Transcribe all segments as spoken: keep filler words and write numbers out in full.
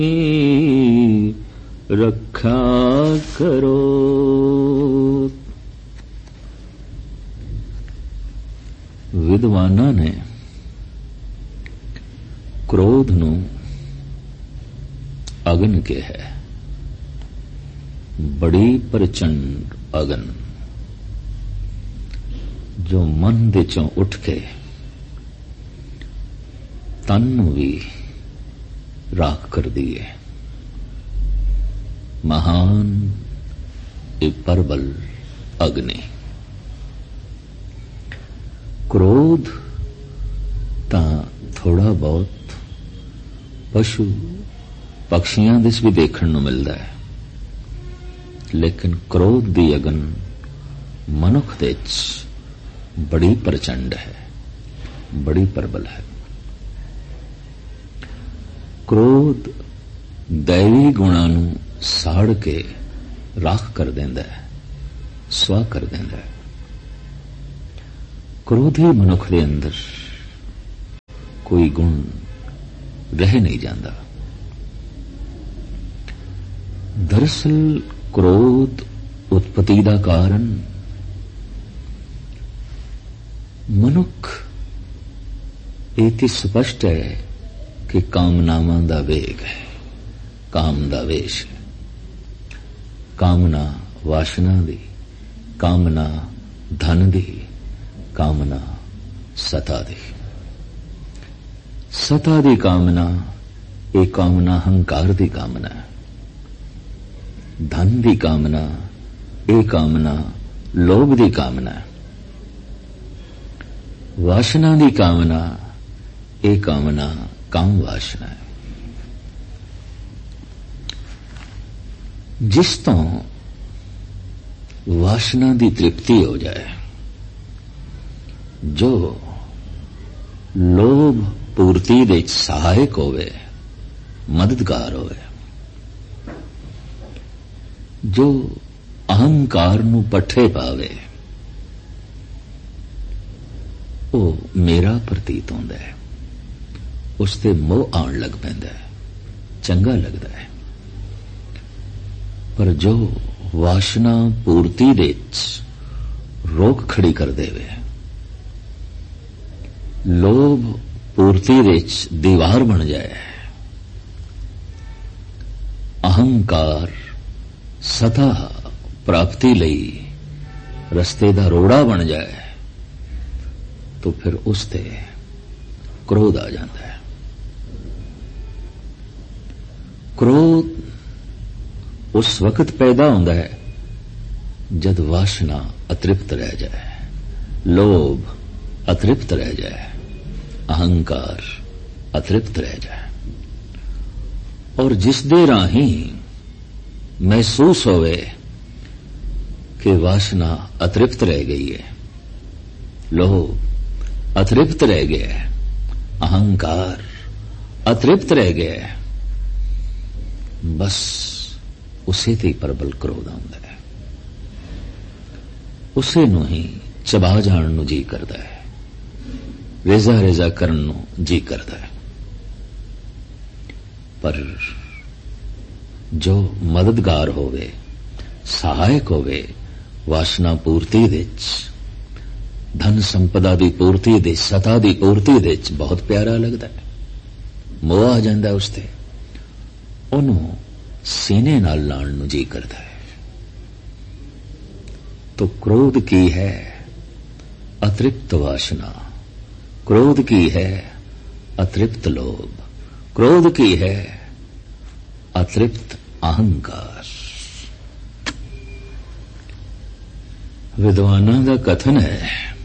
ਰੱਖਾ ਕਰੋ। ਵਿਦਵਾਨਾਂ ਨੇ ਕ੍ਰੋਧ ਨੂੰ ਅਗਨ ਕਿਹਾ ਹੈ, ਬੜੀ ਪ੍ਰਚੰਡ ਅਗਨ ਜੋ ਮਨ ਦੇ ਚੋਂ ਉੱਠ ਕੇ ਤਨ ਨੂੰ ਵੀ ਰਾਖ ਕਰਦੀ ਹੈ। ਮਹਾਨ ਇਹ ਪਰਬਲ ਅਗਨੀ। ਕ੍ਰੋਧ ਤਾਂ ਥੋੜਾ ਬਹੁਤ ਪਸ਼ੂ ਪਕਸ਼ੀਆਂ ਦੇ ਵੀ ਦੇਖਣ ਨੂੰ ਮਿਲਦਾ ਹੈ, ਲੇਕਿਨ ਕ੍ਰੋਧ ਦੀ ਅਗਨ ਮਨੁੱਖ ਦੇ ਚ ਬੜੀ ਪ੍ਰਚੰਡ ਹੈ, ਬੜੀ ਪ੍ਰਬਲ ਹੈ। ਕ੍ਰੋਧ ਦੈਵੀ ਗੁਣਾਂ ਨੂੰ ਸਾੜ ਕੇ ਰਾਖ ਕਰ ਦਿੰਦਾ ਹੈ, ਸਵਾਹ ਕਰ ਦਿੰਦਾ ਹੈ। ਕ੍ਰੋਧੀ ਮਨੁੱਖ ਦੇ ਅੰਦਰ ਕੋਈ ਗੁਣ ਰਹਿ ਨਹੀਂ ਜਾਂਦਾ। ਦਰਅਸਲ ਕ੍ਰੋਧ ਉਤਪਤੀ ਦਾ ਕਾਰਨ ਮਨੁੱਖ ਇਹ ਤੇ ਸਪਸ਼ਟ ਹੈ ਕਿ ਕਾਮਨਾਵਾਂ ਦਾ ਵੇਗ ਹੈ, ਕਾਮ ਦਾ ਵੇਸ਼ ਹੈ। ਕਾਮਨਾ ਵਾਸ਼ਨਾ ਦੀ, ਕਾਮਨਾ ਧਨ ਦੀ, ਕਾਮਨਾ ਸਤਾ ਦੀ। ਸਤਾ ਦੀ ਕਾਮਨਾ ਇਹ ਕਾਮਨਾ ਹੰਕਾਰ ਦੀ ਕਾਮਨਾ ਹੈ। ਧਨ ਦੀ ਕਾਮਨਾ ਇਹ ਕਾਮਨਾ ਲੋਭ ਦੀ ਕਾਮਨਾ ਹੈ। ਵਾਸ਼ਨਾ ਦੀ ਕਾਮਨਾ ਇਹ ਕਾਮਨਾ ਕਾਮ ਵਾਸ਼ਨਾ ਹੈ। ਜਿਸ ਤੋਂ ਵਾਸ਼ਨਾ ਦੀ ਤ੍ਰਿਪਤੀ ਹੋ ਜਾਏ, ਜੋ ਲੋਭ ਪੂਰਤੀ ਦੇ ਸਹਾਇਕ ਹੋਵੇ, ਮਦਦਗਾਰ ਹੋਵੇ, ਜੋ ਅਹੰਕਾਰ ਨੂੰ ਪੱਠੇ ਪਾਵੇ, ਉਹ ਮੇਰਾ ਪ੍ਰਤੀਤ ਹੁੰਦਾ ਹੈ। ਉਸ ਤੇ ਮੋਹ ਆਉਣ ਲੱਗ ਪੈਂਦਾ ਹੈ, ਚੰਗਾ ਲੱਗਦਾ ਹੈ। ਪਰ ਜੋ ਵਾਸ਼ਨਾ ਪੂਰਤੀ ਦੇ ਰੋਕ ਖੜੀ ਕਰ ਦੇਵੇ, ਲੋਭ ਪੂਰਤੀ ਦੇ ਦੀਵਾਰ ਬਣ ਜਾਏ, ਅਹੰਕਾਰ ਸਤਾ ਪ੍ਰਾਪਤੀ ਲਈ ਰਸਤੇ ਦਾ ਰੋੜਾ ਬਣ ਜਾਏ, तो फिर उस ते क्रोध आ जाता है। क्रोध उस वक्त पैदा होता है जब वासना अतृप्त रह जाए, लोभ अतृप्त रह जाए, अहंकार अतृप्त रह जाए, और जिस दे राही महसूस होवे कि वासना अतृप्त रह गई है, लोभ अतृप्त रह गया है, अहंकार अतृप्त रह गया है, बस उसे ते प्रबल क्रोध आंदा है। उसे नूं ही चबा जाण नूं जी करदा है, रेजा रेजा करन नूं जी करदा है। पर जो मददगार होवे, सहायक होवे वासना पूर्ति विच, धन संपदा की पूर्ति दे, सता की पूर्ति दे बहुत प्यारा लगता है, मोह आ जाता उसते, उन्होंने सीने नाल लाण नूं जी करता है। तो क्रोध की है अतृप्त वासना, क्रोध की है अतृप्त लोभ, क्रोध की है अतृप्त अहंकार। विद्वानां दा कथन है,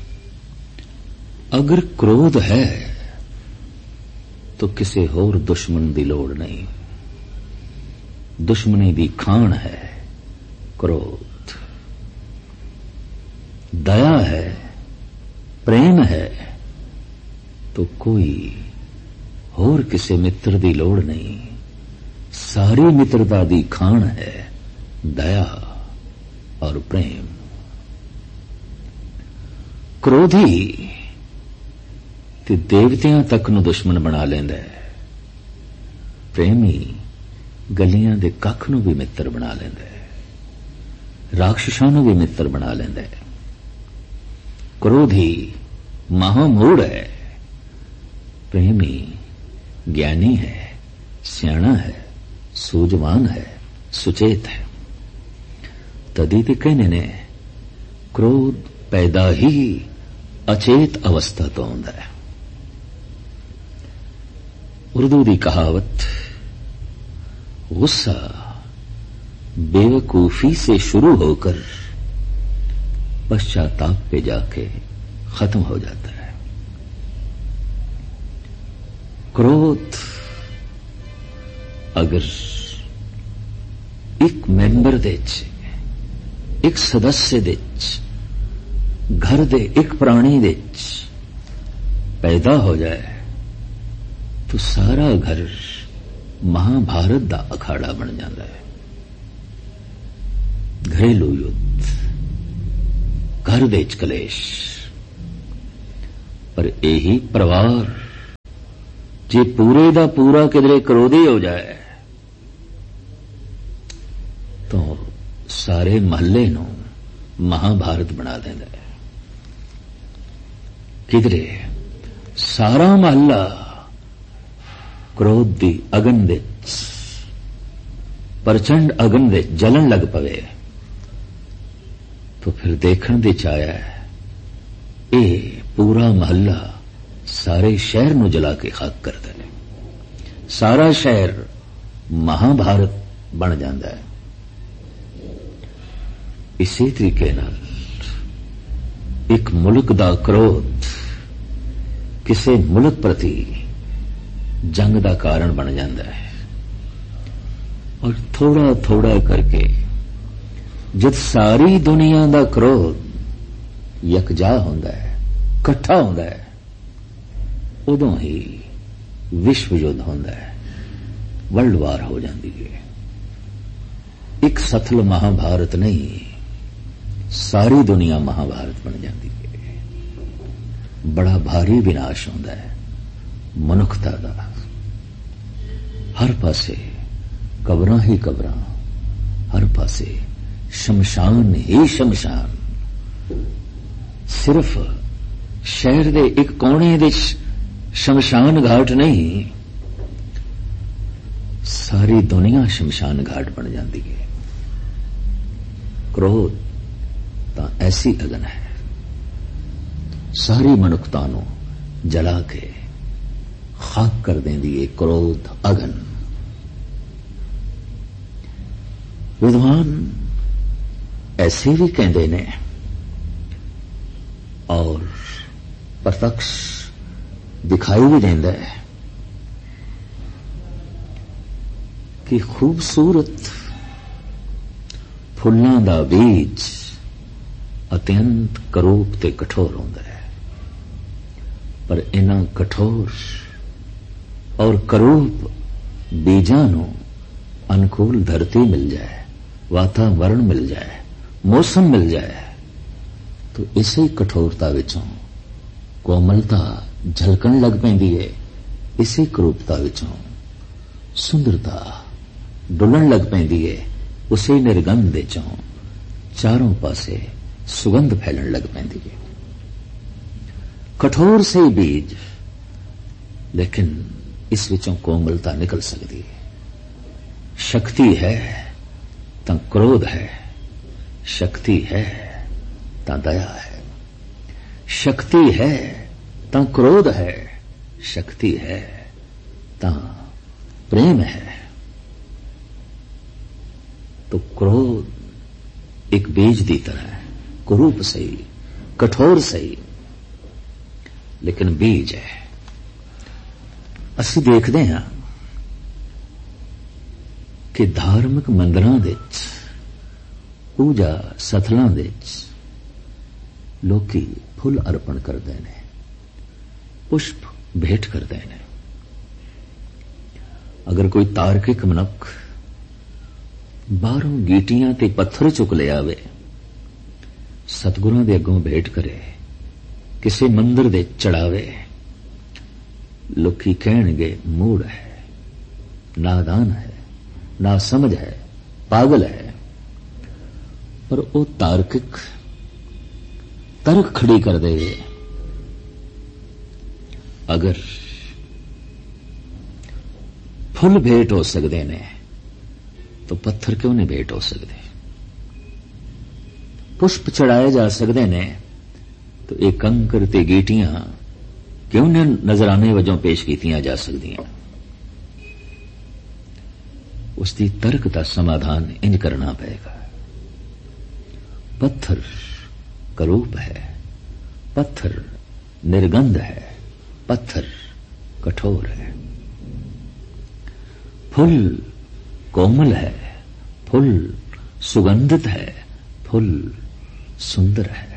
अगर क्रोध है तो किसी होर दुश्मन की लोड़ नहीं। दुश्मनी की खान है क्रोध। दया है, प्रेम है, तो कोई होर किसी मित्र की लोड़ नहीं। सारी मित्रता की खान है दया और प्रेम। क्रोधी ते देवतियां तक नूं दुश्मन बना लैंदा है, प्रेमी गलियां दे कख नूं भी मित्र बना लैंदा है, राक्षसां नूं भी मित्र बना लैंदा है। क्रोधी महामूढ़ है, प्रेमी ज्ञानी है, सियाणा है, सूझवान है, सुचेत है। तदी ते कहने ने क्रोध पैदा ही अचेत अवस्था तो होंदा है। उर्दू दी कहावत, गुस्सा बेवकूफी से शुरू होकर पश्चाताप पे जाके खत्म हो जाता है। क्रोध अगर एक मैंबर दे च, एक सदस्य दे च, घर दे एक प्राणी दे च पैदा हो जाए तो सारा घर महाभारत दा अखाड़ा बन जाता है। घरेलू युद्ध, घर दे च कलेश। पर यही परिवार जे पूरे दा पूरा किधरे क्रोधी हो जाए तो सारे महल्ले नूं महाभारत बना देंदा है। किधरे सारा महल्ला क्रोध दी अगन दे प्रचंड अगन दे जलन लग पवे तो फिर देखण दे चाया ए पूरा महल्ला सारे शहर नूं जला के खाक कर दे। सारा शहर महाभारत बन जाता है। इसी तरीके नाल एक मुल्क दा क्रोध किसी मुल्क प्रति जंग दा कारण बन जाता है। और थोड़ा थोड़ा करके जब सारी दुनिया दा क्रोध यकजा होंदा है, इकट्ठा होंदा है, उदों ही विश्व युद्ध होंदा है, वर्ल्ड वार हो जाती है। एक सथल महाभारत नहीं, सारी दुनिया महाभारत बन जाती है। बड़ा भारी विनाश होंदा है मनुखता दा। हर पासे कबरां ही कबरां, हर पासे शमशान ही शमशान। सिर्फ शहर दे एक कोने दे शमशान घाट नहीं, सारी दुनिया शमशान घाट बन जाती है। क्रोध तां ऐसी अगन है, सारी मनुखता नूं जला के खाक कर देंदी है क्रोध अगन। विद्वान ऐसे भी कहते ने और प्रत्यक्ष दिखाई भी देंदा है कि खूबसूरत फुल्लां दा बीज अत्यंत करूप ते कठोर होंदा है। पर इन्हां कठोर और करूप बीजां नूं अनुकूल धरती मिल जाए, वातावरण मिल जाए, मौसम मिल जाए तो इसे कठोरता विचों कोमलता झलकण लग पैंदी है। इसे करूपता विचों सुंदरता डुलण लग पैंदी है। उसे निर्गंध विचों चारों पासे सुगंध फैलण लग पैंदी है। कठोर से बीज, लेकिन इस विचों कोमलता निकल सकती है। शक्ति है तां क्रोध है, शक्ति है तां दया है, शक्ति है तां क्रोध है, शक्ति है तां प्रेम है। तो क्रोध एक बीज दी तरह है, कुरूप सही, कठोर सही, लेकिन बीज है। असीं देखते हैं कि धार्मिक मंदिरां दे विच, पूजा सथलां दे विच लोकी फुल अर्पण करते हैं, पुष्प भेंट करते हैं। अगर कोई तार्किक मनुख बाहरों गीटियां ते पत्थर चुक ले आवे, सतगुरां दे अगों भेंट करे, किसी मंदिर दे चढ़ावे, लोकी कहणगे मूढ़ है, नादान है, ना समझ है, पागल है। पर वो तार्किक तर्क खड़ी कर दे, अगर फुल भेंट हो सकते ने तो पत्थर क्यों नहीं भेंट हो सकते? पुष्प चढ़ाए जा सकते ने तो एक कंकर ते गीटियां क्यों ने नजराने वजों पेश कीतियां जा सकदियां? उसकी तर्क का समाधान इंज करना पड़ेगा। पत्थर करूप है, पत्थर निर्गंध है, पत्थर कठोर है। फूल कोमल है, फूल सुगंधित है, फूल सुंदर है।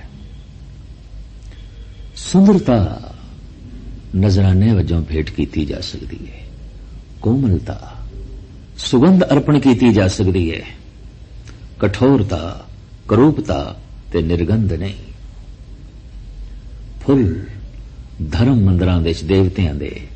सुंदरता नजराने वजों भेंट की जा सकती है, कोमलता सुगंध अर्पण की जा सकती है, कठोरता करूपता ते निर्गंध नहीं। फुल धर्म मंदिरां विच देवतियां दे